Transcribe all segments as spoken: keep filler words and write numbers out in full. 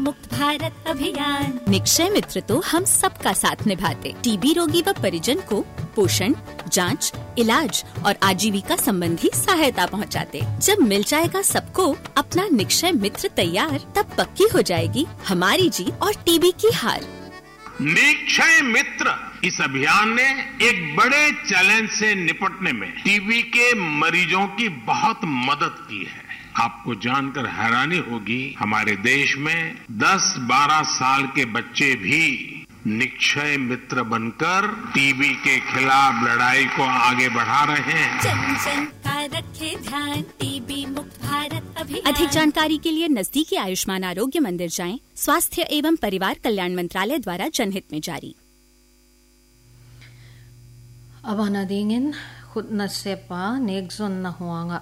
मुक्त भारत अभियान। निक्षय मित्र तो हम सबका साथ निभाते, टीबी रोगी व परिजन को पोषण, जांच, इलाज और आजीविका संबंधी सहायता पहुंचाते। जब मिल जाएगा सबको अपना निक्षय मित्र तैयार, तब पक्की हो जाएगी हमारी जीत और टीबी की हार। निक्षय मित्र इस अभियान ने एक बड़े चैलेंज से निपटने में टीबी के मरीजों की बहुत मदद की है। आपको जानकर हैरानी होगी, हमारे देश में दस बारह साल के बच्चे भी निक्षय मित्र बनकर टीबी के खिलाफ लड़ाई को आगे बढ़ा रहे हैं। जन जन का रखे ध्यान, टीबी मुक्त भारत अभियान। अधिक जानकारी के लिए नजदीकी आयुष्मान आरोग्य मंदिर जाएं। स्वास्थ्य एवं परिवार कल्याण मंत्रालय द्वारा जनहित में जारी। Abana dingin khut na sepa nekzon na huanga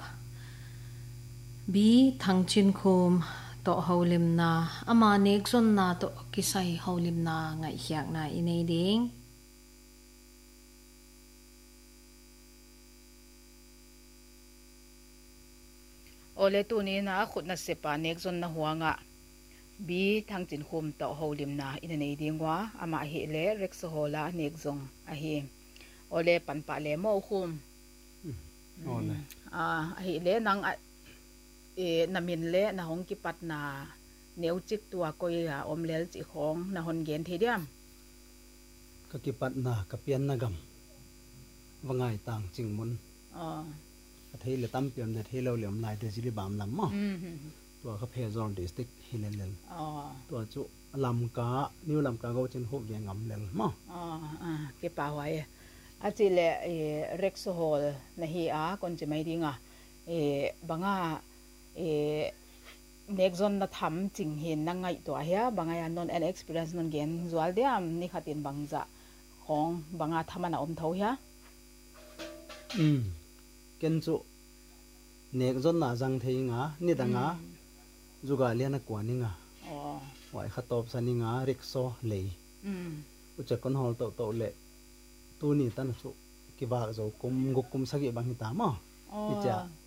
bi thangchin khum to haulim na ama nekzon na to kisai haulim na ngai hyak na inei ding ole tu ni na khut na sepa nekzon na huanga bi thangchin khum to haulim na inei ding wa ama hi le reksohola nekzong a hi ole panpa le mo khum ole a hi le nang e namin le na hong ki pat na neu chik tua koi a omlel chi khong na hon gen thediam ka ki pat na ka pian na gam wangai tang chingmun a ka thei le tam piam de thei lo lem nai de jili bam lam mo to ka phe zon district hilelel a to chu lam ka new lam ka go chen ho ve ngam lel mo a a ke pa wai achile e rexhol na hi a kon che mai dinga e banga e nekzon na tham ching hin na ngai to hia banga ya non an experience non gen zual diam ni khatin bangza khong banga thamana om tho hia um ken chu nek zon na jang thei nga ni danga juga liana kwani nga oh wai khatop sani nga rikso le um ucha kon hol to to le tu ni tan chu ki ba zo kum gukum sagi bang ta ma oh icha